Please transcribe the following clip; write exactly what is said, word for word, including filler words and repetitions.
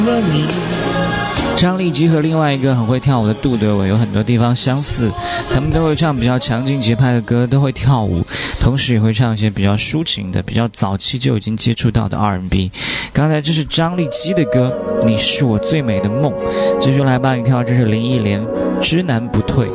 张丽基和另外一个很会跳舞的杜德伟有很多地方相似，他们都会唱比较强劲节拍的歌，都会跳舞，同时也会唱一些比较抒情的比较早期就已经接触到的 R and B。 刚才这是张丽基的歌《你是我最美的梦》，接下来帮你跳，这是林忆莲《知难不退》。